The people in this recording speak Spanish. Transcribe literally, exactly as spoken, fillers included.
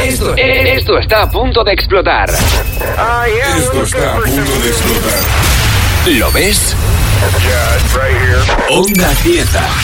Esto, esto está a punto de explotar. Esto está a punto de explotar. ¿Lo ves? Onda Cieza.